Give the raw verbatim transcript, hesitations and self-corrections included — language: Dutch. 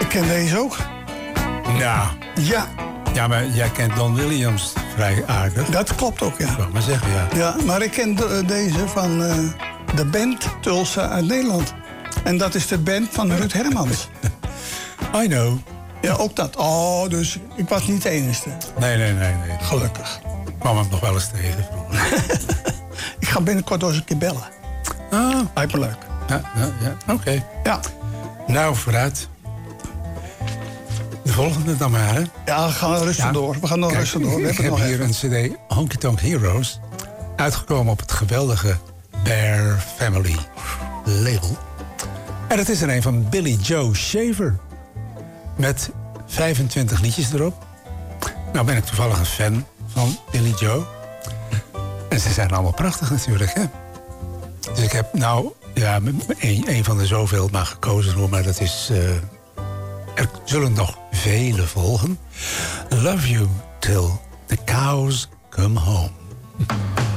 ken deze ook. Nou. Ja. Ja, maar jij kent Don Williams vrij aardig. Dat klopt ook, ja. Ik wou maar zeggen, ja. Ja, maar ik ken de, deze van uh, de band Tulsa uit Nederland. En dat is de band van Ruud Hermans. I know. Ja, ook dat. Oh, dus ik was niet de enige. Nee, nee, nee. nee. Gelukkig. Ik kwam hem nog wel eens tegen vroeger. Ik ga binnenkort nog eens een keer bellen. Ah. Lijkt me leuk. Ja, ja, ja. Oké. Okay. Ja. Nou, vooruit. De volgende dan maar, hè? Ja, we gaan rustig ja. door. We gaan nog Kijk, rustig door. We ik heb nog hier even. een cd, Honky Tonk Heroes. Uitgekomen op het geweldige Bear Family label. En het is er een van Billy Joe Shaver. Met vijfentwintig liedjes erop. Nou ben ik toevallig een fan van Billy Joe. En ze zijn allemaal prachtig natuurlijk, hè? Dus ik heb nou, ja, een, een van de zoveel maar gekozen hoor. Maar dat is... Uh, er zullen nog vele volgen. Love You Till the Cows Come Home.